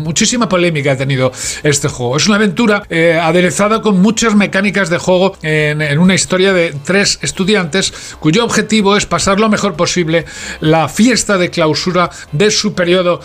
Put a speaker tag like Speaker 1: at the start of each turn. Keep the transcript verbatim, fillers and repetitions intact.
Speaker 1: muchísima polémica ha tenido este juego. Es una aventura eh, aderezada con muchas mecánicas de juego en, en una historia de tres estudiantes cuyo objetivo es pasar lo mejor posible la fiesta de clausura de su periodo